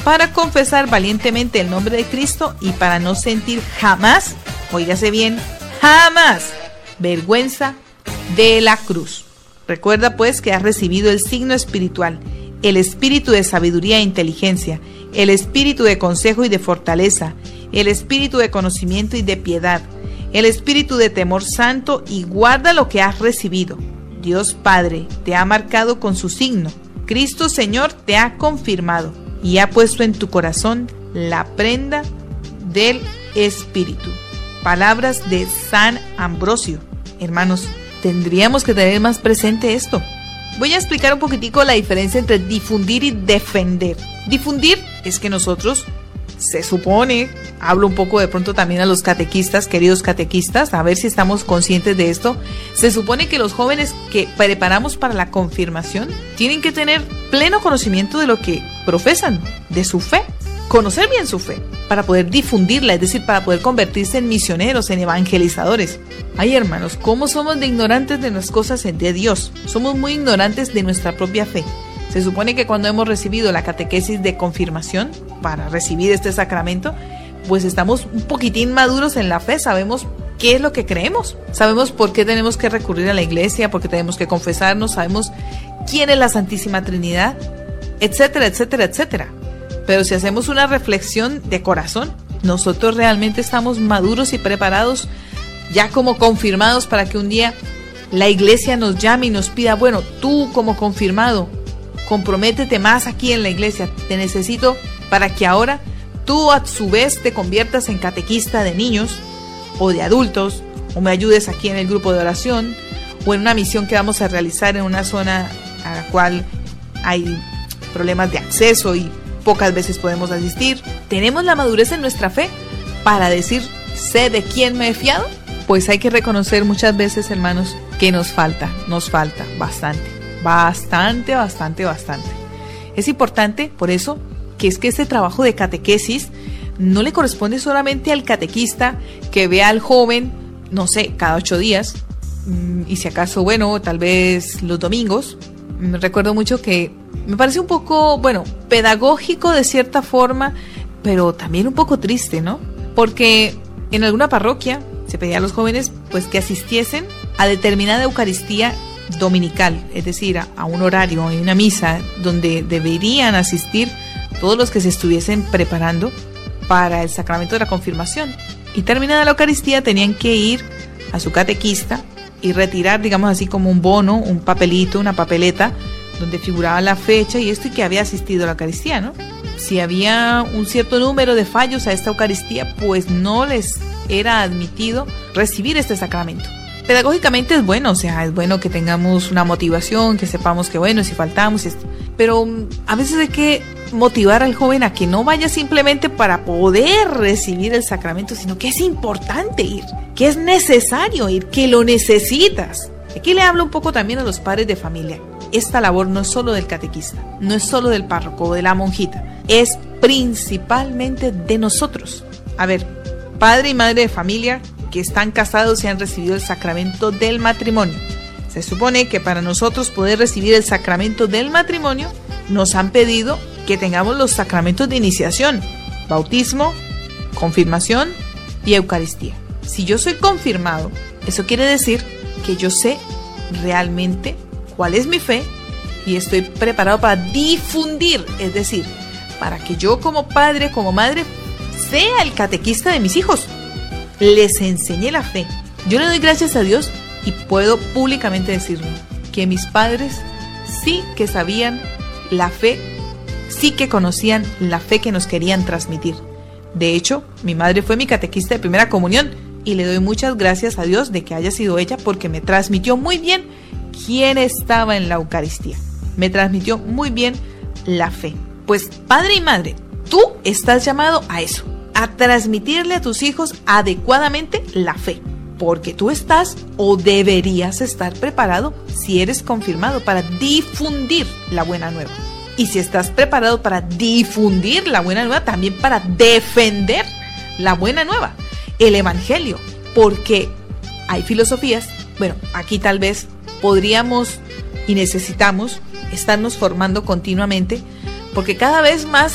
para confesar valientemente el nombre de Cristo y para no sentir jamás, óigase bien, jamás vergüenza de la cruz. Recuerda pues que has recibido el signo espiritual, el espíritu de sabiduría e inteligencia, el espíritu de consejo y de fortaleza, el espíritu de conocimiento y de piedad, el espíritu de temor santo, y guarda lo que has recibido. Dios Padre te ha marcado con su signo. Cristo Señor te ha confirmado y ha puesto en tu corazón la prenda del Espíritu. Palabras de San Ambrosio. Hermanos, tendríamos que tener más presente esto. Voy a explicar un poquitico la diferencia entre difundir y defender. Difundir es que nosotros, se supone, hablo un poco de pronto también a los catequistas, queridos catequistas, a ver si estamos conscientes de esto. Se supone que los jóvenes que preparamos para la confirmación tienen que tener pleno conocimiento de lo que profesan, de su fe, conocer bien su fe, para poder difundirla, es decir, para poder convertirse en misioneros, en evangelizadores. Ay, hermanos, ¿cómo somos de ignorantes de las cosas de Dios? Somos muy ignorantes de nuestra propia fe. Se supone que cuando hemos recibido la catequesis de confirmación para recibir este sacramento, pues estamos un poquitín maduros en la fe, sabemos qué es lo que creemos, sabemos por qué tenemos que recurrir a la iglesia, por qué tenemos que confesarnos, sabemos quién es la Santísima Trinidad, etcétera, etcétera, etcétera. Pero si hacemos una reflexión de corazón, nosotros realmente estamos maduros y preparados, ya como confirmados, para que un día la iglesia nos llame y nos pida, bueno, tú como confirmado, comprométete más aquí en la iglesia, te necesito para que ahora tú a su vez te conviertas en catequista de niños o de adultos, o me ayudes aquí en el grupo de oración, o en una misión que vamos a realizar en una zona a la cual hay problemas de acceso y pocas veces podemos asistir. ¿Tenemos la madurez en nuestra fe para decir, sé de quién me he fiado? Pues hay que reconocer muchas veces, hermanos, que nos falta bastante. Es importante, por eso, que es que este trabajo de catequesis no le corresponde solamente al catequista que vea al joven, no sé, cada 8 días, y si acaso, bueno, tal vez los domingos. Recuerdo mucho que me parece un poco, bueno, pedagógico de cierta forma, pero también un poco triste, ¿no? Porque en alguna parroquia se pedía a los jóvenes pues que asistiesen a determinada Eucaristía dominical, es decir, a un horario, en una misa donde deberían asistir todos los que se estuviesen preparando para el sacramento de la confirmación. Y terminada la Eucaristía tenían que ir a su catequista y retirar, digamos así, como un bono, un papelito, una papeleta, donde figuraba la fecha y esto, y que había asistido a la Eucaristía, ¿no? Si había un cierto número de fallos a esta Eucaristía, pues no les era admitido recibir este sacramento. Pedagógicamente es bueno, o sea, es bueno que tengamos una motivación, que sepamos que bueno, si faltamos, pero a veces hay que motivar al joven a que no vaya simplemente para poder recibir el sacramento, sino que es importante ir, que es necesario ir, que lo necesitas. Aquí le hablo un poco también a los padres de familia. Esta labor no es solo del catequista, no es solo del párroco o de la monjita, es principalmente de nosotros. A ver, padre y madre de familia que están casados y han recibido el sacramento del matrimonio. Se supone que para nosotros poder recibir el sacramento del matrimonio, nos han pedido que tengamos los sacramentos de iniciación, bautismo, confirmación y Eucaristía. Si yo soy confirmado, eso quiere decir que yo sé realmente cuál es mi fe y estoy preparado para difundir, es decir, para que yo como padre, como madre, sea el catequista de mis hijos, les enseñé la fe. Yo le doy gracias a Dios y puedo públicamente decirlo, que mis padres sí que sabían la fe, sí que conocían la fe que nos querían transmitir. De hecho, mi madre fue mi catequista de primera comunión y le doy muchas gracias a Dios de que haya sido ella, porque me transmitió muy bien quién estaba en la Eucaristía. Me transmitió muy bien la fe. Pues padre y madre, tú estás llamado a eso, a transmitirle a tus hijos adecuadamente la fe, porque tú estás o deberías estar preparado, si eres confirmado, para difundir la buena nueva. Y si estás preparado para difundir la buena nueva, también para defender la buena nueva, el evangelio, porque hay filosofías, bueno, aquí tal vez podríamos y necesitamos estarnos formando continuamente, porque cada vez más